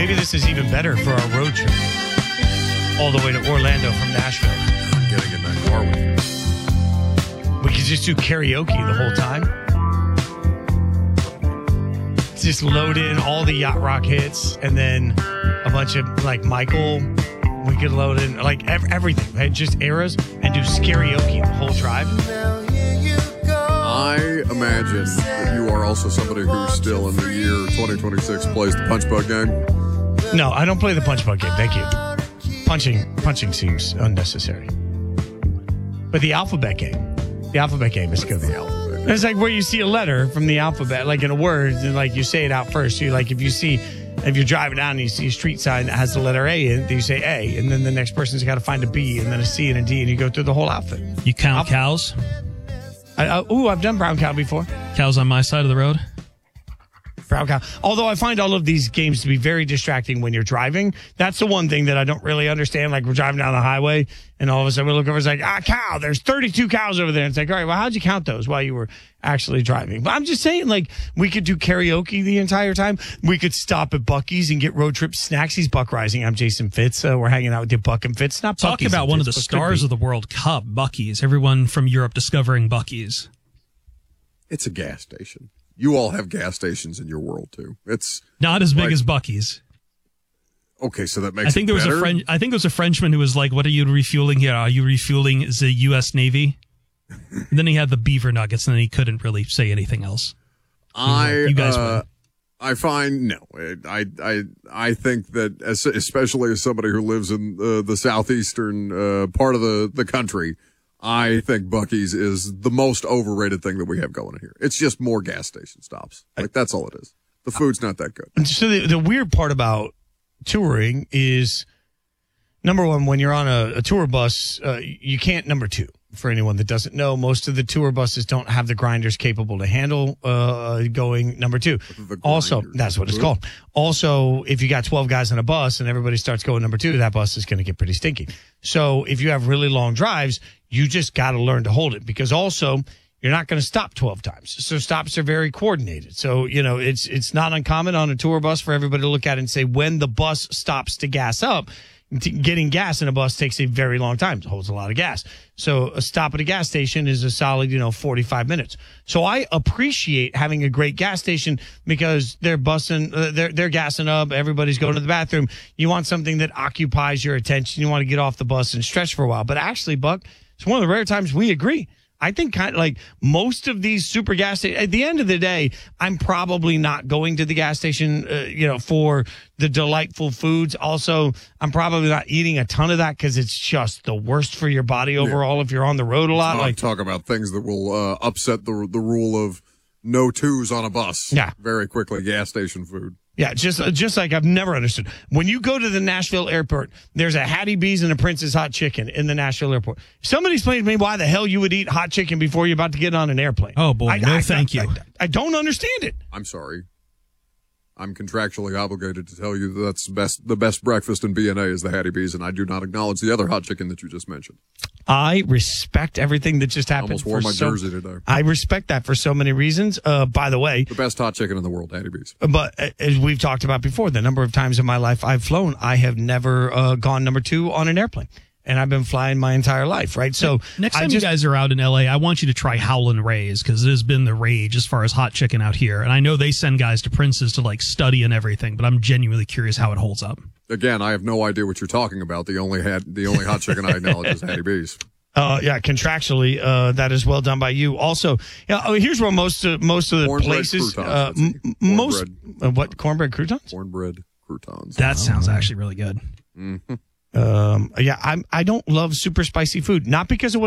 maybe this is even better for our road trip all the way to Orlando from Nashville. I'm getting in that car with you. We could just do karaoke the whole time. Just load in all the yacht rock hits and then a bunch of like Michael. We could load in like everything, right? Just eras and do karaoke the whole drive. I imagine that you are also somebody who still in the year 2026 plays the punch bug game. No, I don't play the punch bug game. Thank you. Punching seems unnecessary. But the alphabet game is good. The alphabet. It's like where you see a letter from the alphabet, like in a word, and like you say it out first. You like if you're driving down and you see a street sign that has the letter A in it, you say A, and then the next person's got to find a B, and then a C and a D, and you go through the whole outfit. You count cows? I've done brown cow before. Cows on my side of the road? Brown cow. Although I find all of these games to be very distracting when you're driving. That's the one thing that I don't really understand. Like we're driving down the highway and all of a sudden we look over, it's like, cow, there's 32 cows over there. And it's like, all right, well, how'd you count those while you were actually driving? But I'm just saying, like, we could do karaoke the entire time. We could stop at Buc-ee's and get road trip snacks. He's Buck Rising. I'm Jason Fitz. We're hanging out with you, Buck and Fitz. Not Talk about one of the stars of the World Cup, Buc-ee's. Everyone from Europe discovering Buc-ee's. It's a gas station. You all have gas stations in your world too. It's not as big as Buc-ee's. Okay, so that makes. I think there better? was a Frenchman who was like, "What are you refueling here? Are you refueling the U.S. Navy?" And then he had the beaver nuggets, and then he couldn't really say anything else. You guys win. I find no. I think that especially as somebody who lives in the southeastern part of the country. I think Buc-ee's is the most overrated thing that we have going here. It's just more gas station stops. Like, that's all it is. The food's not that good. So the weird part about touring is, number one, when you're on a tour bus, you can't number two. For anyone that doesn't know, most of the tour buses don't have the grinders capable to handle going number two. Also, that's what it's called. Also, if you got 12 guys on a bus and everybody starts going number two, that bus is going to get pretty stinky. So if you have really long drives, you just got to learn to hold it, because also you're not going to stop 12 times. So stops are very coordinated. So, it's not uncommon on a tour bus for everybody to look at it and say, when the bus stops to gas up, getting gas in a bus takes a very long time. It holds a lot of gas. So a stop at a gas station is a solid, 45 minutes. So I appreciate having a great gas station because they're they're gassing up. Everybody's going to the bathroom. You want something that occupies your attention. You want to get off the bus and stretch for a while. But actually, Buck, it's one of the rare times we agree. I think kind of like most of these super gas stations, at the end of the day, I'm probably not going to the gas station, for the delightful foods. Also, I'm probably not eating a ton of that because it's just the worst for your body overall if you're on the road a lot. Like talk about things that will upset the rule of no twos on a bus. Yeah. Very quickly, gas station food. Yeah, just like I've never understood. When you go to the Nashville airport, there's a Hattie B's and a Prince's Hot Chicken in the Nashville airport. Somebody explain to me why the hell you would eat hot chicken before you're about to get on an airplane. Oh, boy, thank you. I don't understand it. I'm sorry. I'm contractually obligated to tell you that's the best breakfast in BNA is the Hattie B's, and I do not acknowledge the other hot chicken that you just mentioned. I respect everything that just happened. Almost wore my jersey today. I respect that for so many reasons. By the way, the best hot chicken in the world, Hattie B's. But as we've talked about before, the number of times in my life I've flown, I have never gone number two on an airplane. And I've been flying my entire life, right? So next time you guys are out in L.A., I want you to try Howlin' Ray's, because it has been the rage as far as hot chicken out here. And I know they send guys to Prince's to like study and everything, but I'm genuinely curious how it holds up. Again, I have no idea what you're talking about. The only hot chicken I acknowledge is Hattie B's. Yeah, contractually, that is well done by you. Also, here's where most of the cornbread places, cornbread croutons? Cornbread croutons. That sounds actually really good. Mm-hmm. I don't love super spicy food, not because of what